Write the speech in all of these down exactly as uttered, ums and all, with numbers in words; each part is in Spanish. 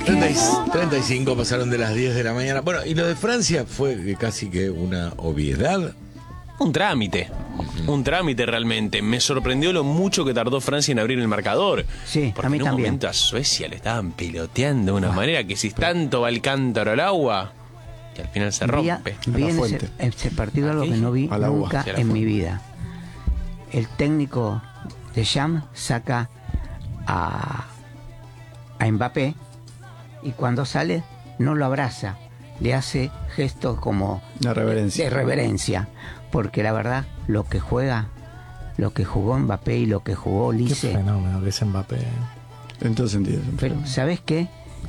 treinta y cinco pasaron de las diez de la mañana. Bueno, y lo de Francia fue casi que una obviedad. Un trámite, uh-huh. un trámite realmente. Me sorprendió lo mucho que tardó Francia en abrir el marcador. Sí, porque a mí en un también. momento a Suecia le estaban peloteando de una ah, manera que si tanto va el cántaro al agua, que al final se rompe. Vi en ese, ese partido algo que no vi nunca en mi vida. El técnico de Deschamps saca a, a Mbappé y cuando sale no lo abraza, le hace gestos como de reverencia. de reverencia, porque la verdad lo que juega, lo que jugó Mbappé y lo que jugó Olise, qué fenómeno que es Mbappé en todo sentido. Pero ¿sabes qué?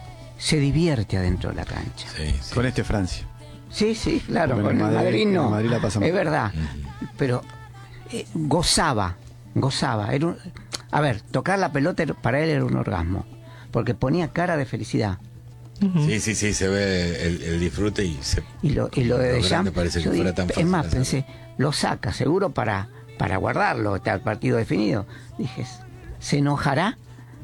Se divierte adentro de la cancha. Sí, sí. Con este Francia. Sí, sí, claro, con con el Madrid, Madrid no, Madrid la pasa es verdad, uh-huh. pero eh, gozaba, gozaba. Era un, a ver, tocar la pelota para él era un orgasmo, porque ponía cara de felicidad. Uh-huh. Sí, sí, sí, se ve el, el disfrute y se... Y lo, y lo de Deschamps, parece que fuera tan fácil. Es más, pensé, lo saca seguro para, para guardarlo, está el partido definido. Dije, ¿se enojará?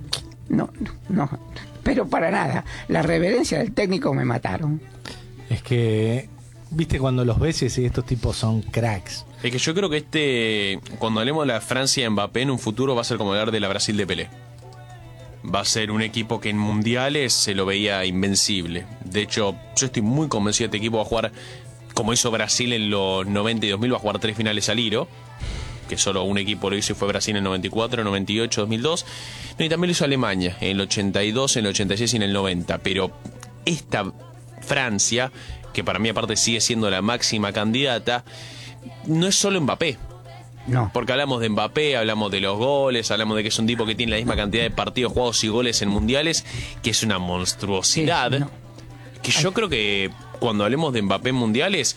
No, no, pero para nada. La reverencia del técnico me mataron. Es que, viste, cuando los ves y estos tipos son cracks. Es que yo creo que este, cuando hablemos de la Francia de Mbappé en un futuro va a ser como hablar de la Brasil de Pelé. Va a ser un equipo que en mundiales se lo veía invencible. De hecho, yo estoy muy convencido de que este equipo va a jugar como hizo Brasil en los noventa y dos mil, va a jugar tres finales al hilo, que solo un equipo lo hizo y fue Brasil en el noventa y cuatro, noventa y ocho, dos mil dos. No, y también lo hizo Alemania en el ochenta y dos, en el ochenta y seis y en el noventa. Pero esta Francia, que para mí aparte sigue siendo la máxima candidata, no es solo Mbappé. No. Porque hablamos de Mbappé, hablamos de los goles, hablamos de que es un tipo que tiene la misma cantidad de partidos jugados y goles en mundiales, que es una monstruosidad. Sí, no. Que yo Ay. creo que cuando hablemos de Mbappé en mundiales,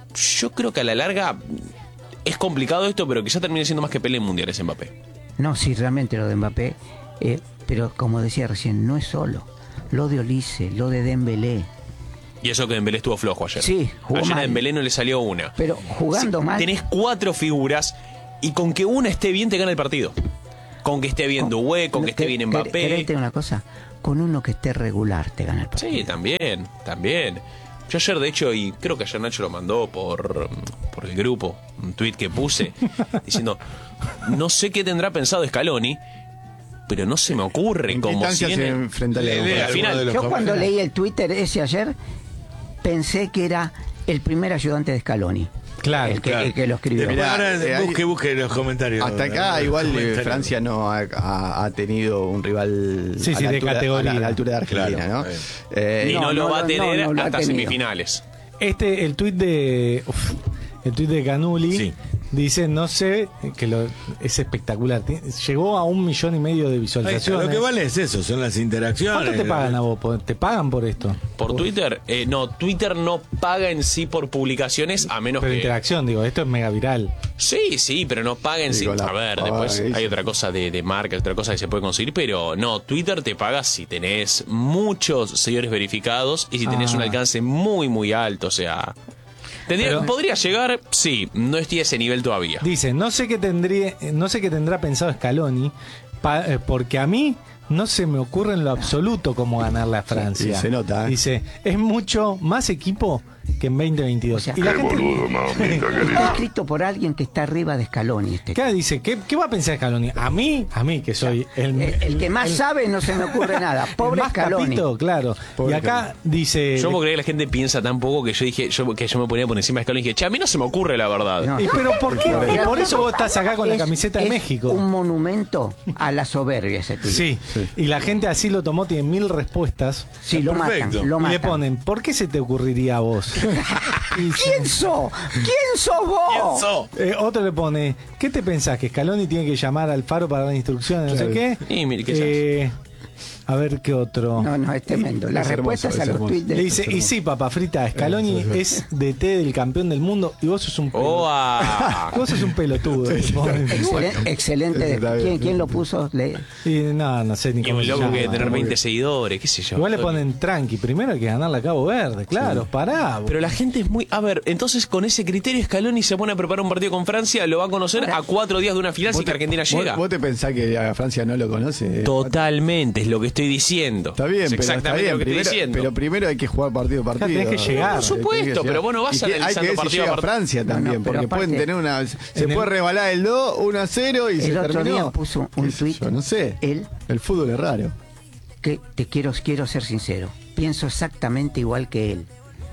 yo creo que a la larga es complicado esto, pero quizá termine siendo más que Pelé en mundiales Mbappé. No, sí, realmente lo de Mbappé, eh, pero como decía recién, no es solo. Lo de Olise, lo de Dembélé. Y eso que Dembélé estuvo flojo ayer. Sí, jugó ayer mal. a Dembélé no le salió una. Pero jugando sí, mal. Tenés cuatro figuras y con que una esté bien te gana el partido. Con que esté bien Doué, con que esté bien Mbappé. ¿Querés una cosa? Con uno que esté regular te gana el partido. Sí, también, también. Yo ayer, de hecho, y creo que ayer Nacho lo mandó por, por el grupo, un tuit que puse, diciendo, no sé qué tendrá pensado Scaloni, pero no se me ocurre ¿En como qué si se enfrentaría al final. Yo cuando leí el Twitter ese ayer, pensé que era el primer ayudante de Scaloni. Claro, el que, claro. el que lo escribió. Mirá, ahora eh, busque, busque los comentarios. Hasta acá no, igual comentarios. Francia no ha, ha, ha tenido un rival sí, a, sí, la de altura, categoría. a, la, a la altura de Argentina, claro, ¿no? Eh, y no, no lo no, va a tener no, no hasta semifinales. Este, el tuit de uf, el tuit de Canuli sí. dice, no sé, que lo, es espectacular. Llegó a un millón y medio de visualizaciones. Lo que vale es eso, son las interacciones. ¿Cuánto te pagan a vos? ¿Te pagan por esto? ¿Por Twitter? Eh, no, Twitter no paga en sí por publicaciones, a menos pero que... interacción, digo, esto es mega viral. Sí, sí, pero no paga en sí. Digo, A ver, después hay otra cosa de, de marca, otra cosa que se puede conseguir, pero no, Twitter te paga si tenés muchos seguidores verificados y si tenés ah. un alcance muy, muy alto, o sea... Tendría, pero, ¿podría llegar? Sí, no estoy a ese nivel todavía. Dice, no sé qué tendría, no sé qué tendrá pensado Scaloni, pa, eh, porque a mí no se me ocurre en lo absoluto cómo ganarle a Francia. Sí, se nota, ¿eh? Dice, es mucho más equipo que en veinte veintidós. O sea, y la gente boludo, está escrito por alguien que está arriba de Scaloni. Este ¿Qué dice? ¿Qué, ¿Qué va a pensar Scaloni? A mí, a mí que soy o sea, el, el, el que más el, sabe, no se me ocurre nada. Pobre el más Scaloni. Capito, claro. Pobre y acá Scaloni. Dice. Yo puedo creer que la gente piensa tan poco que yo dije, yo, que yo me ponía por encima de Scaloni y dije, che, a mí no se me ocurre la verdad. No. ¿Y pero por qué? Y por eso vos estás acá con es, la camiseta es de México. Un monumento a la soberbia ese tío. Sí. sí. Y la gente así lo tomó, tiene mil respuestas. Sí, lo matan, lo matan. Y le ponen, ¿por qué se te ocurriría a vos? ¿Quién sos? ¿Quién sos vos? ¿Quién sos? Eh, otro le pone, ¿qué te pensás? ¿Que Scaloni tiene que llamar al Faro para dar instrucciones? Claro. No sé qué. Y, mire, ¿qué eh, a ver qué otro. No, no, es tremendo. Las respuestas a los tweets de... Le dice, y sí, papá frita, Scaloni eh, es D T del campeón del mundo y vos sos un pelotudo. Oh, vos sos un pelotudo. Excelente. excelente. ¿Quién, ¿Quién lo puso? Le... Y, no, no sé ni cómo y se loco llama. que tener veinte seguidores, qué sé yo. Igual le ponen tranqui, primero hay que ganarle a Cabo Verde, claro, sí. pará. Pero la gente es muy... A ver, entonces con ese criterio Scaloni se pone a preparar un partido con Francia, lo va a conocer Ahora, a cuatro días de una final si que Argentina llega. ¿Vos, ¿Vos te pensás que a Francia no lo conoce? Totalmente, es lo que estoy estoy diciendo. Está bien, es pero exactamente está bien, lo que primero, estoy diciendo. pero primero hay que jugar partido a partido. tenés que llegar. Por supuesto, pero vos no vas Y que- analizando hay que ver si partido a llega partido. Francia también, No, no, pero porque aparte- pueden tener una... Se en puede el- rebalar el dos, uno a cero y se El otro terminó. día puso un ¿Qué sé tuit, yo? No sé. él, El fútbol es raro. que te quiero, quiero ser sincero, pienso exactamente igual que él.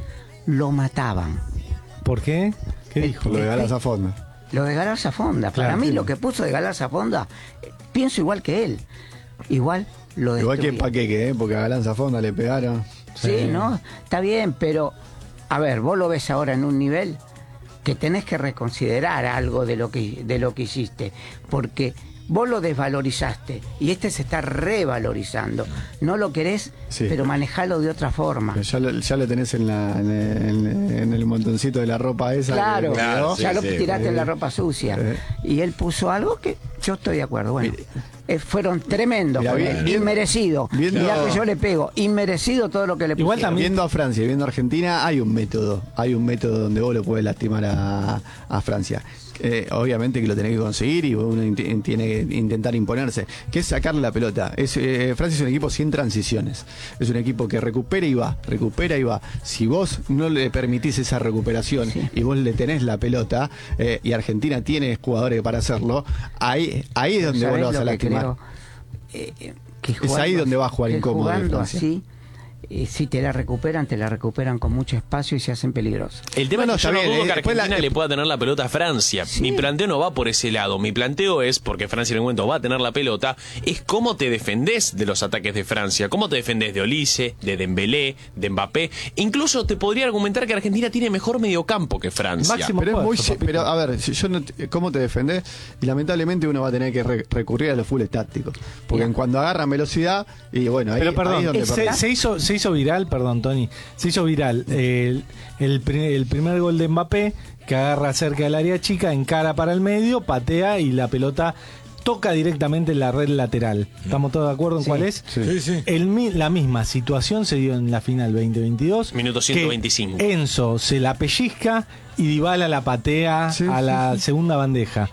Lo mataban. ¿Por qué? ¿Qué El- dijo? Lo de Galas a fondo. Lo de Galarza Fonda, para Claro, mí sí. lo que puso de Galarza Fonda, eh, pienso igual que él. Igual lo Igual que destruía. Paqueque, ¿eh? Porque a Galán Zafonda le pegaron. Sí, ¿no? Está bien, pero a ver, vos lo ves ahora en un nivel que tenés que reconsiderar algo de lo que de lo que hiciste, porque vos lo desvalorizaste y este se está revalorizando. No lo querés, Sí. pero manejalo de otra forma. Pero ya, lo, ya lo tenés en, la, en, el, en el montoncito de la ropa esa. Claro, que Claro, quedó. ya sí, lo sí. tiraste en la ropa sucia. Eh. Y él puso algo que yo estoy de acuerdo. Bueno, Mire. eh, fueron tremendos, Mira, con bien- él, bien- inmerecido. viendo- Mirá que yo le pego, inmerecido todo lo que le Igual pusieron. también- Viendo a Francia y viendo a Argentina, hay un método. Hay un método donde vos lo podés lastimar a, a Francia. Eh, obviamente que lo tenés que conseguir y uno int- tiene que intentar imponerse, que es sacarle la pelota. Es, eh, Francia es un equipo sin transiciones, es un equipo que recupera y va, recupera y va. Si vos no le permitís esa recuperación Sí. y vos le tenés la pelota, eh, y Argentina tiene jugadores para hacerlo, ahí, ahí es donde vos ¿Sabés lo vas a que lastimar. creo? Eh, eh, que Es jugando- ahí donde va a jugar que incómodo de Jugando Francia. así, eh, si te la recuperan, te la recuperan con mucho espacio y se hacen peligrosos. El tema No, no, es que yo está no bien, dudo eh, que después Argentina la- le pueda tener la pelota a Francia. Sí. Mi planteo no va por ese lado. Mi planteo es, porque Francia en el momento va a tener la pelota, es cómo te defendés de los ataques de Francia. Cómo te defendés de Olise, de Dembélé, de Mbappé. Incluso te podría argumentar que Argentina tiene mejor mediocampo que Francia. Máximo. Pero es muy, Esfuerzo, papito. pero a ver, si yo no, te- ¿cómo te defendés? Y lamentablemente uno va a tener que re- recurrir a los fulls tácticos. Porque Mira. en cuando agarran velocidad, y bueno, ahí, Pero ahí perdón, es donde es- se, perdés. se hizo, se hizo viral, perdón, Tony. Se hizo viral el, el, pri- el primer gol de Mbappé, que agarra cerca del área chica, encara para el medio, patea y la pelota toca directamente en la red lateral. ¿Estamos todos de acuerdo en Sí. cuál es? Sí, sí. El mi- la misma situación se dio en la final veinte veintidós. Minuto ciento veinticinco. que Enzo se la pellizca y Dybala la patea Sí, a sí, la sí. segunda bandeja.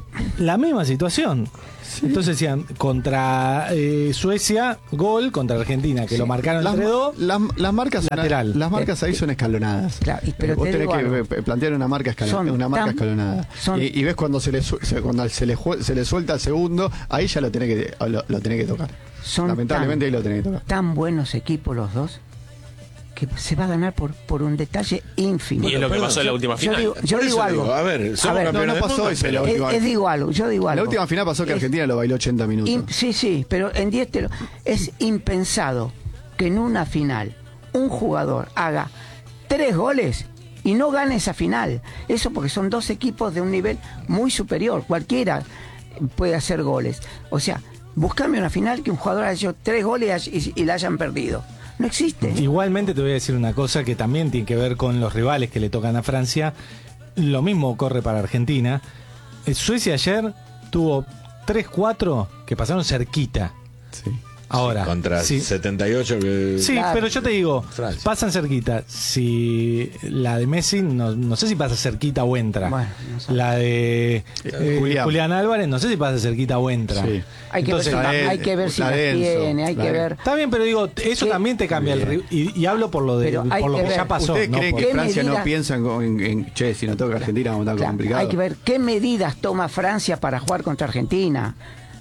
La misma situación. Entonces decían, contra eh, Suecia, gol, contra Argentina, que lo marcaron Las, entre dos. las, las marcas son- Lateral. las marcas ahí son escalonadas. Claro, y- pero Vos te tenés digo que algo. eh, plantear una marca, escala- Son una marca tan- escalonada. son- y, y ves cuando se le su- se- cuando se le, jue- se le suelta el segundo, ahí ya lo tenés que lo, lo tenés que tocar. Son Lamentablemente tan- ahí lo tenés que tocar. Tan buenos equipos los dos que se va a ganar por, por un detalle ínfimo. Y es lo que Bueno, pasó en la última Yo final. digo, yo Por digo eso algo. digo, a ver, somos A ver, campeones no, no del pasó mundo, eso, pero- la Es, última- es digo algo, yo digo La algo. última final pasó que Es- Argentina lo bailó ochenta minutos. im- sí, sí, pero en diez te lo- es impensado que en una final un jugador haga tres goles y no gane esa final. Eso porque son dos equipos de un nivel muy superior. Cualquiera puede hacer goles. O sea, buscame una final que un jugador haya hecho tres goles y, y la hayan perdido. No existe. Igualmente te voy a decir una cosa que también tiene que ver con los rivales que le tocan a Francia. Lo mismo ocurre para Argentina. Eh, Suecia ayer tuvo tres cuatro que pasaron cerquita. Sí. Ahora, Contra sí, setenta y ocho que... sí, Claro. pero yo te digo, Francia. pasan cerquita. Si la de Messi, no, no sé si pasa cerquita o entra. Bueno, no sé. La de eh, Julián. Julián. Álvarez, no sé si pasa cerquita o entra. Sí. Hay que Entonces, ver la si, de- hay que ver si la las de Enzo, tiene, hay la que de- ver. Está bien, pero digo, eso ¿Qué? también te cambia el ri- y, y hablo por lo de Pero hay por lo que que ver. ya pasó. ¿Ustedes no creen por- que ¿Qué Francia no medida? piensa en, en- en, che, si nos toca Argentina vamos a estar Claro, complicado? hay que ver qué medidas toma Francia para jugar contra Argentina,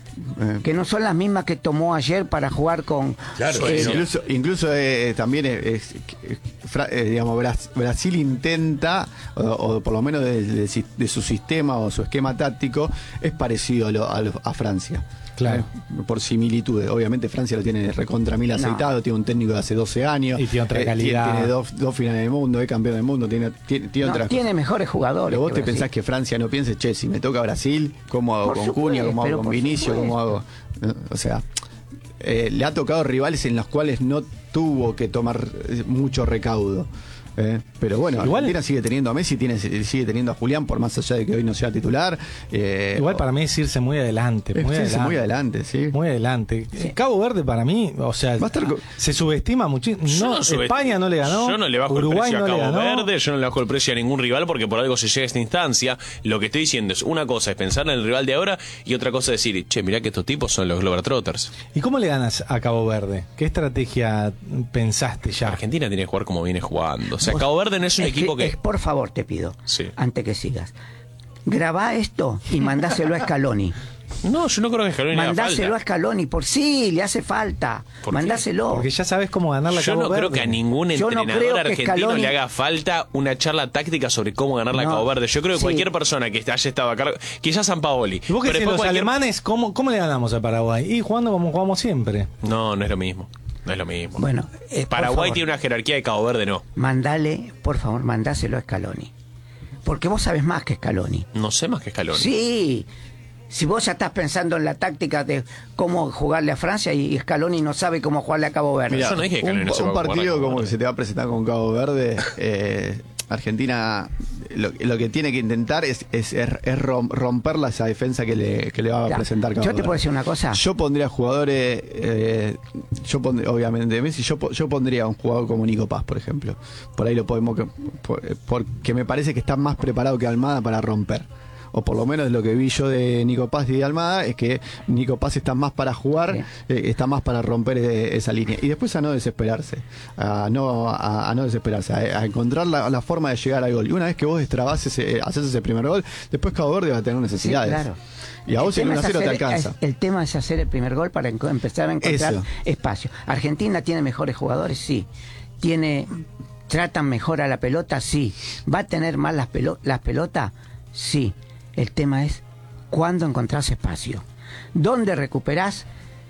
Eh, que no son las mismas que tomó ayer para jugar con... Claro, eh, eso. Incluso, incluso eh, también es, es- es- Fra- eh, digamos Bras- Brasil intenta, o, o por lo menos de, de- de su sistema o su esquema táctico, es parecido a, lo- a lo- a Francia. Claro. Eh, por similitudes. Obviamente Francia lo tiene recontra mil aceitado, tiene un técnico de hace doce años. Y tiene otra eh, calidad. Tiene, tiene dos, dos finales del mundo, es campeón del mundo, tiene, tiene, tiene no, otras tiene cosas. mejores jugadores. Pero vos que te Brasil. pensás que Francia no piense, che, si me toca Brasil, ¿cómo hago Por con supuesto, Cunha? ¿Cómo pero hago con por Vinicio? ¿Cómo supuesto. hago? Eh, O sea, eh, le ha tocado rivales en los cuales no tuvo que tomar eh, mucho recaudo. Eh, pero bueno, Igual, Argentina sigue teniendo a Messi, tiene, sigue teniendo a Julián, por más allá de que hoy no sea titular. Eh, igual para mí es irse muy adelante. Muy, es, adelante, muy adelante, sí. Muy adelante. Sí. Cabo Verde para mí, o sea, Va a estar... se subestima muchísimo. No, no subest... España no le ganó. Yo no le bajo Uruguay el precio no a Cabo ganó. Verde, yo no le bajo el precio a ningún rival porque por algo se llega a esta instancia. Lo que estoy diciendo es, una cosa es pensar en el rival de ahora y otra cosa es decir, che, mirá que estos tipos son los Globetrotters. ¿Y cómo le ganas a Cabo Verde? ¿Qué estrategia pensaste ya? Argentina tiene que jugar como viene jugando. O sea, Cabo Verde no es un es equipo que, que... Es, por favor, te pido, sí. antes que sigas, grabá esto y mandáselo a Scaloni. No, yo no creo que Scaloni le haga falta. Mandáselo a Scaloni, por sí, le hace falta. Mandáselo. Porque ya sabes cómo ganar la Yo Cabo no Verde. creo que a ningún entrenador no argentino Scaloni... le haga falta una charla táctica sobre cómo ganar la no, Cabo Verde. Yo creo que sí. cualquier persona que haya estado acá, quizás Sampaoli. ¿Y vos qué pero decís, los cualquier... alemanes, ¿cómo, ¿cómo le ganamos a Paraguay? Y jugando como jugamos siempre. No, no es lo mismo. No es lo mismo. Bueno, eh, Paraguay tiene una jerarquía de Cabo Verde, no. Mandale, por favor, mandáselo a Scaloni. Porque vos sabés más que Scaloni. No sé más que Scaloni. Sí. Si vos ya estás pensando en la táctica de cómo jugarle a Francia y Scaloni no sabe cómo jugarle a Cabo Verde. Mirá, yo no dije que un, Scaloni no sepa un jugar a partido Cabo como Verde. que se te va a presentar con Cabo Verde, eh, Argentina lo, lo que tiene que intentar es, es, es romper esa defensa que le, que le va a Ya, presentar Cabo yo te Verde. puedo decir una cosa. Yo pondría jugadores, eh, yo pondría, obviamente de Messi, yo, yo pondría un jugador como Nico Paz, por ejemplo. Por ahí lo podemos, por, porque me parece que está más preparado que Almada para romper. O por lo menos lo que vi yo de Nico Paz y de Almada es que Nico Paz está más para jugar, sí. eh, está más para romper eh, esa línea. Y después a no desesperarse, a no, a, a no desesperarse, a, a encontrar la, la forma de llegar al gol. Y una vez que vos destrabás ese, haces ese primer gol, después Cabo Verde va a tener necesidades. Sí, claro. Y a vos El en tema un a es cero te hacer- alcanza. es- El tema es hacer el primer gol para enco- empezar a encontrar Eso. espacio. Argentina tiene mejores jugadores, sí. Tiene, tratan mejor a la pelota, sí. Va a tener más las, pelo- las pelotas, sí. El tema es cuándo encontrás espacio, dónde recuperás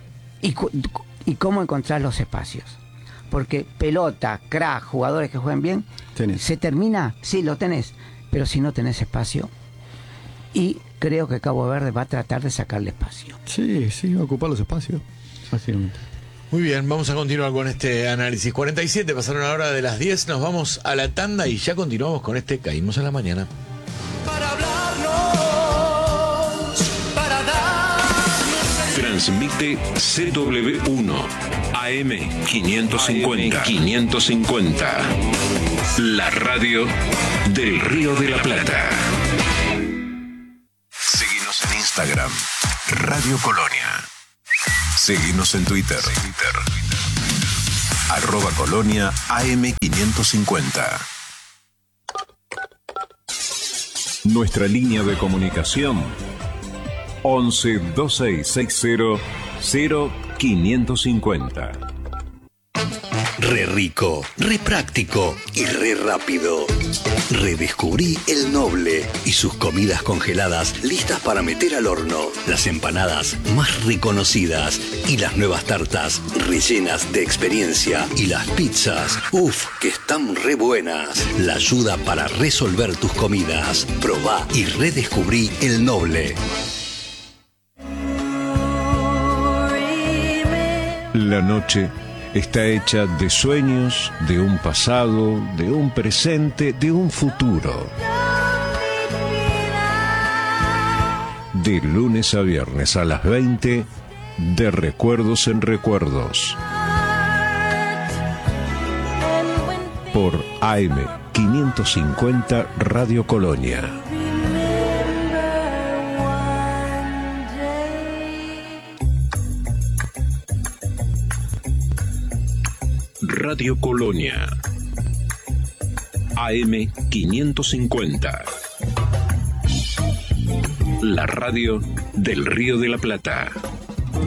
y, cu- y cómo encontrás los espacios. Porque pelota, crack, jugadores que jueguen bien, Tenés. se termina, sí, lo tenés, pero si no tenés espacio. Y creo que Cabo Verde va a tratar de sacarle espacio. Sí, sí, va a ocupar los espacios. Fácilmente. Muy bien, vamos a continuar con este análisis. cuarenta y siete, pasaron la hora de las diez, nos vamos a la tanda y ya continuamos con este Caímos a la Mañana. Para hablarnos, para dar. Transmite C W uno A M quinientos cincuenta. quinientos cincuenta. La radio del Río de la Plata. Seguinos en Instagram, Radio Colonia. Seguinos en Twitter, arroba Colonia A M quinientos cincuenta. Nuestra línea de comunicación once dos seis seis cero cero quinientos cincuenta. Re rico, re práctico y re rápido. Redescubrí El Noble y sus comidas congeladas listas para meter al horno. Las empanadas más reconocidas y las nuevas tartas rellenas de experiencia. Y las pizzas, uff, que están re buenas. La ayuda para resolver tus comidas. Probá y redescubrí El Noble. La noche está hecha de sueños, de un pasado, de un presente, de un futuro. De lunes a viernes a las veinte, de recuerdos en recuerdos. Por A M quinientos cincuenta Radio Colonia. Radio Colonia. A M quinientos cincuenta. La radio del Río de la Plata.